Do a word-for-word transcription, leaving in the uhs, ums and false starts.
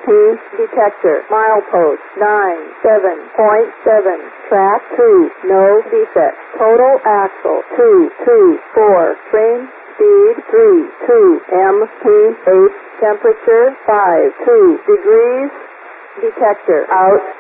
P detector. Milepost nine seven point seven. Track two. No defect. Total axle two two four. Frame speed three two. M P H temperature five two degrees. Detector out.